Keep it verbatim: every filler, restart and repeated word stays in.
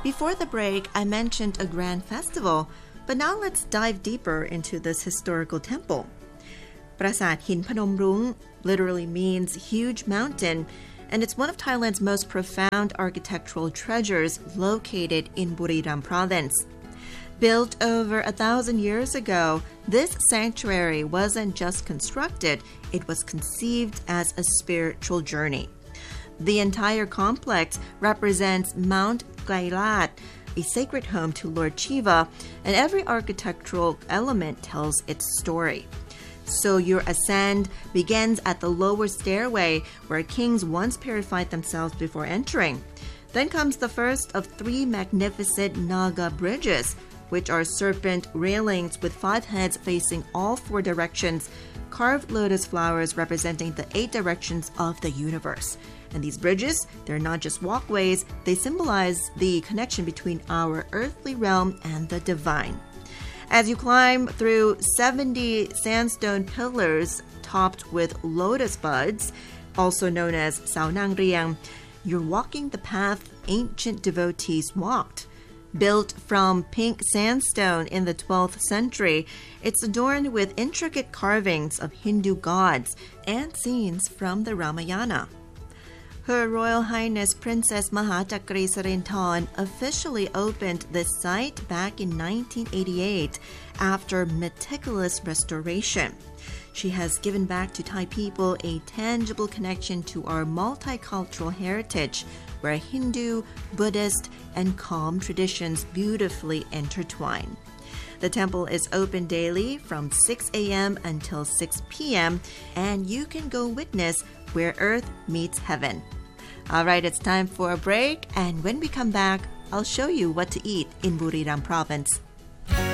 Before the break, I mentioned a grand festival, but now let's dive deeper into this historical temple. ปราสาทหินพนมรุ้ง literally means huge mountain, and it's one of Thailand's most profound architectural treasures located in Buriram province. Built over a thousand years ago, this sanctuary wasn't just constructed, it was conceived as a spiritual journey. The entire complex represents Mount Kailat, a sacred home to Lord Shiva, and every architectural element tells its story. So your ascent begins at the lower stairway where kings once purified themselves before entering. Then comes the first of three magnificent Naga bridges, which are serpent railings with five heads facing all four directions, carved lotus flowers representing the eight directions of the universe. And these bridges, they're not just walkways, they symbolize the connection between our earthly realm and the divine. As you climb through seventy sandstone pillars topped with lotus buds, also known as Sao Nang Riang, you're walking the path ancient devotees walked. Built from pink sandstone in the twelfth century, it's adorned with intricate carvings of Hindu gods and scenes from the Ramayana. Her Royal Highness Princess Mahachakri Sarinthorn officially opened this site back in nineteen eighty-eight after meticulous restoration. She has given back to Thai people a tangible connection to our multicultural heritage, where Hindu, Buddhist, and Kham traditions beautifully intertwine. The temple is open daily from six a.m. until six p.m., and you can go witness where earth meets heaven. All right, it's time for a break, and when we come back, I'll show you what to eat in Buriram province.